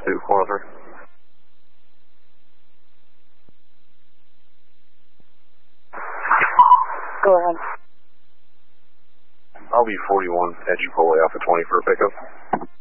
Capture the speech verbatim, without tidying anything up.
two one oh three. Go ahead. I'll be forty-one, Edgy Foley Alpha twenty for a pickup.